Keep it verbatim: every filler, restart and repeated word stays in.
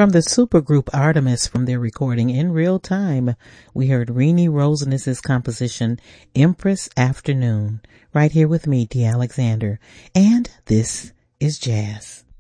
from the supergroup Artemis from their recording In Real Time, we heard Renee Roseness's composition Empress Afternoon, right here with me, D. Alexander. And this is Jazz.